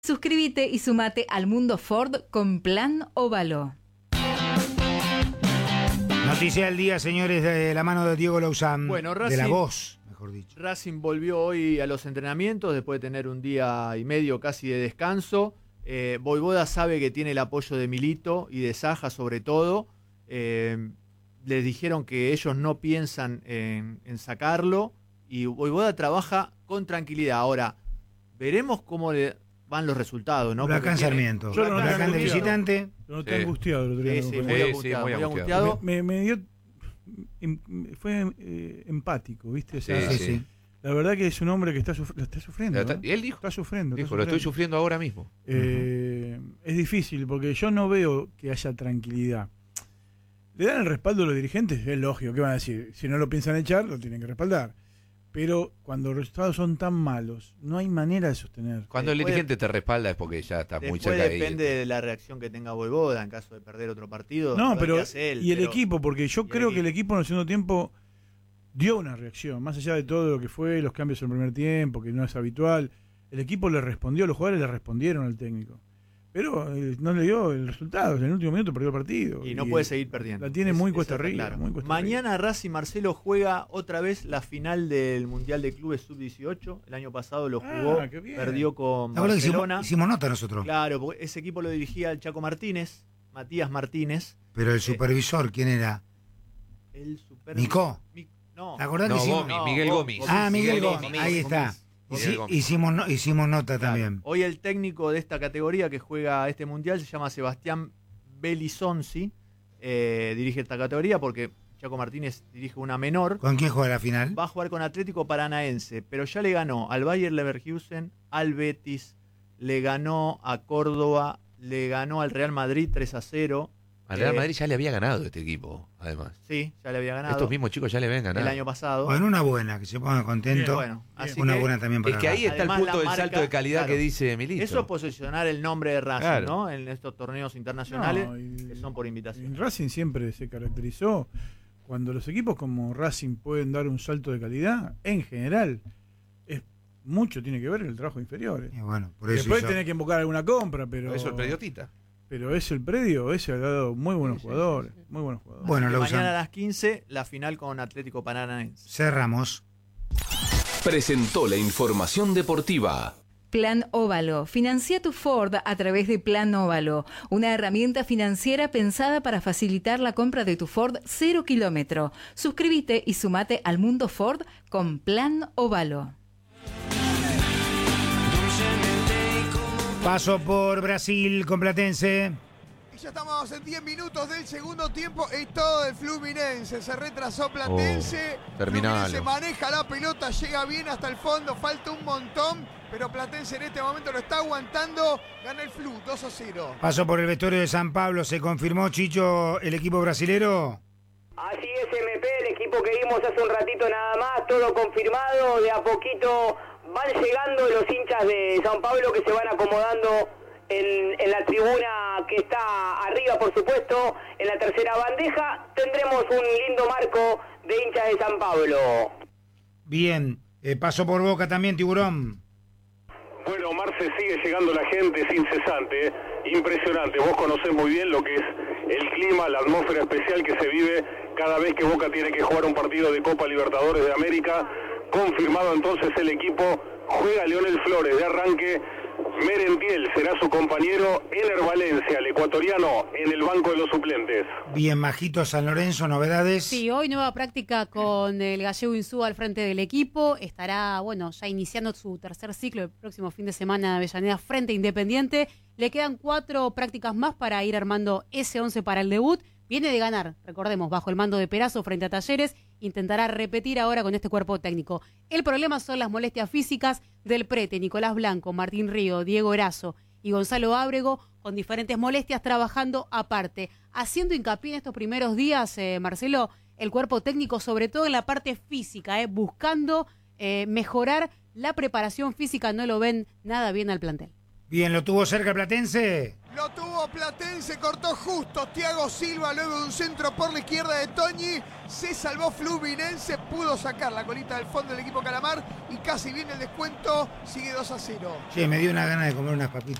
Suscríbete y sumate al mundo Ford con Plan Óvalo. Noticia del día, señores, de la mano de Diego Lauzán. Bueno, de la voz, mejor dicho. Racing volvió hoy a los entrenamientos después de tener un día y medio casi de descanso. Voivoda sabe que tiene el apoyo de Milito y de Saja sobre todo. Les dijeron que ellos no piensan en sacarlo y Voivoda trabaja con tranquilidad. Ahora, veremos cómo le van los resultados, ¿no? Huracán Sarmiento. Yo no Huracán de angustiado. visitante. Yo no estoy angustiado el otro día. Sí, no, muy angustiado, muy angustiado. me dio. Fue empático, ¿viste? O sea, Sí. La verdad que es un hombre que está sufriendo. ¿no? Él dijo, Está sufriendo. lo estoy sufriendo ahora mismo. Es difícil porque yo no veo que haya tranquilidad. ¿Le dan el respaldo a los dirigentes? Es lógico, ¿qué van a decir? Si no lo piensan echar, lo tienen que respaldar. Pero cuando los resultados son tan malos, no hay manera de sostener. Cuando el dirigente te respalda es porque ya está muy Después cerca de depende de la reacción que tenga Voivoda en caso de perder otro partido. No, a ver pero qué hace él, y el pero- equipo, porque yo creo que el equipo en el segundo tiempo dio una reacción, más allá de todo lo que fue, los cambios en el primer tiempo, que no es habitual. El equipo le respondió, los jugadores le respondieron al técnico. Pero no le dio el resultado, en el último minuto perdió el partido. Y no puede seguir perdiendo. La tiene muy cuesta está arriba. claro. Muy cuesta Mañana Racing Marcelo juega otra vez la final del Mundial de Clubes Sub-18. El año pasado lo jugó, qué bien. perdió con ¿Te acuerdas que Barcelona. hicimos nota nosotros? Claro, porque ese equipo lo dirigía el Chaco Martínez, Matías Martínez. Pero el supervisor, ¿quién era? El super... ¿Nicó? No. ¿Te acordás No, que hicimos? Gómez, Miguel Gómez. Miguel Miguel Gómez, Gómez. ahí está. Miguel Gómez. Hicimos nota Claro. también. Hoy el técnico de esta categoría que juega este mundial se llama Sebastián Bellisonzi. Dirige esta categoría porque Chaco Martínez dirige una menor. ¿Con quién juega la final? Va a jugar con Atlético Paranaense, pero ya le ganó al Bayer Leverkusen, al Betis, le ganó a Córdoba, le ganó al Real Madrid 3-0. Al Real Madrid ya le había ganado este equipo, además. Sí, ya le había ganado. Estos mismos chicos ya le habían ganado. El año pasado. Bueno, una buena, que se pongan contentos. Bueno, así Una que buena también para Es que ahí está Además, el punto la del marca, salto de calidad claro. que dice Milito. Eso es posicionar el nombre de Racing, Claro. ¿no? En estos torneos internacionales No, y- que son por invitación. Racing siempre se caracterizó cuando los equipos como Racing pueden dar un salto de calidad, en general, mucho tiene que ver el trabajo inferior. Y bueno, por eso Después hizo- tenés que invocar alguna compra, pero Eso el periodista. pero es el predio, ese ha dado muy buenos jugadores, muy buenos jugadores. Bueno, Y Lauzán, mañana a las 15, la final con Atlético Paranaense. cerramos. Presentó la información deportiva. Plan Óvalo. Financia tu Ford a través de Plan Óvalo, una herramienta financiera pensada para facilitar la compra de tu Ford 0 kilómetro. Suscríbete y sumate al mundo Ford con Plan Óvalo. Paso por Brasil con Platense. Y ya estamos en 10 minutos del segundo tiempo y todo el Fluminense. Se retrasó Platense. terminalo. Fluminense maneja la pelota, llega bien hasta el fondo, falta un montón. Pero Platense en este momento lo está aguantando. Gana el Flu, 2-0. Paso por el vestuario de San Pablo. ¿Se confirmó, Chicho, el equipo brasilero? Así es, MP, el equipo que vimos hace un ratito nada más, todo confirmado, de a poquito van llegando los hinchas de San Pablo que se van acomodando en la tribuna que está arriba, por supuesto, en la tercera bandeja. Tendremos un lindo marco de hinchas de San Pablo. Bien. Paso por Boca también, Tiburón. Bueno, Marce, sigue llegando la gente sin cesante, impresionante. Vos conocés muy bien lo que es el clima, la atmósfera especial que se vive cada vez que Boca tiene que jugar un partido de Copa Libertadores de América. Confirmado entonces el equipo, juega Leonel Flores de arranque, Merentiel será su compañero, Ener Valencia, el ecuatoriano, en el banco de los suplentes. Bien, Majito San Lorenzo, novedades. Sí, hoy nueva práctica con el gallego Insúa al frente del equipo. Estará, bueno, ya iniciando su tercer ciclo el próximo fin de semana en Avellaneda frente a Independiente. Le quedan 4 prácticas más para ir armando ese 11 para el debut. Viene de ganar, recordemos, bajo el mando de Perazo frente a Talleres. Intentará repetir ahora con este cuerpo técnico. El problema son las molestias físicas del Prete, Nicolás Blanco, Martín Río, Diego Erazo y Gonzalo Ábrego, con diferentes molestias trabajando aparte. Haciendo hincapié en estos primeros días, Marcelo, el cuerpo técnico, sobre todo en la parte física, buscando mejorar la preparación física. No lo ven nada bien al plantel. Bien, ¿lo tuvo cerca el Platense? Lo tuvo nuevo Platense, cortó justo Thiago Silva luego de un centro por la izquierda de Toñi. Se salvó Fluminense, pudo sacar la colita del fondo del equipo Calamar y casi viene el descuento, sigue 2-0. Che, me dio una gana de comer unas papitas.